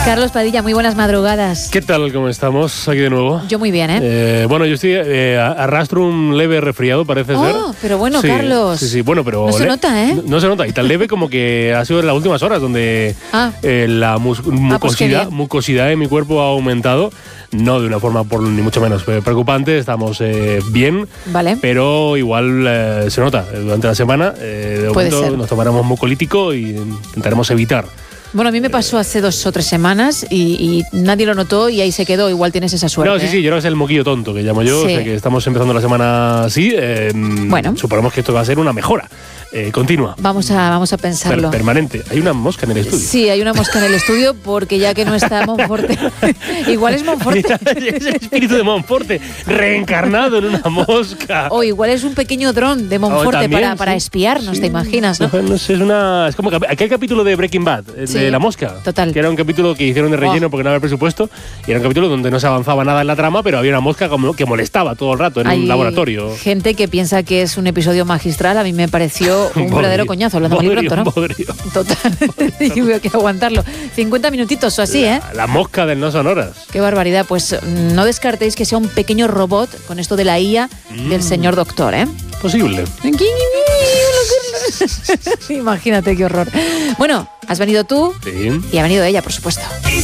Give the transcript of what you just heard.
Carlos Padilla, muy buenas madrugadas. ¿Qué tal? ¿Cómo estamos? Aquí de nuevo. Yo muy bien, ¿eh? Bueno, yo estoy arrastro un leve resfriado, parece ser. Pero bueno, sí, Carlos. Sí, bueno, pero... No se nota, ¿eh? No se nota. Y tan leve como que ha sido en las últimas horas donde la mucosidad de mi cuerpo ha aumentado. No de una forma ni mucho menos preocupante. Estamos bien. Vale. Pero igual se nota durante la semana. De momento nos tomaremos mucolítico y intentaremos evitar. Bueno, a mí me pasó hace 2 o 3 semanas y nadie lo notó y ahí se quedó. Igual tienes esa suerte. No, sí, yo creo que es el moquillo tonto que llamo yo. Sí. O sea que estamos empezando la semana así. Bueno. Suponemos que esto va a ser una mejora continua. Vamos a pensarlo. Permanente. Hay una mosca en el estudio. Sí, hay una mosca en el estudio porque ya que no está Monforte. Igual es Monforte. Es el espíritu de Monforte reencarnado en una mosca. O igual es un pequeño dron de Monforte para espiarnos, ¿te imaginas? ¿No? Es como aquel capítulo de Breaking Bad. De la mosca. Total. Que era un capítulo que hicieron de relleno porque no había presupuesto. Y era un capítulo donde no se avanzaba nada en la trama, pero había una mosca que molestaba todo el rato en un laboratorio. Gente que piensa que es un episodio magistral. A mí me pareció un verdadero coñazo. Hablando mal y pronto, ¿no? Total. Y hubo que aguantarlo. 50 minutitos o así, ¿eh? La mosca del No Sonoras. Qué barbaridad. Pues no descartéis que sea un pequeño robot con esto de la IA del señor doctor, ¿eh? Posible. Imagínate qué horror. Bueno, has venido tú y ha venido ella, por supuesto.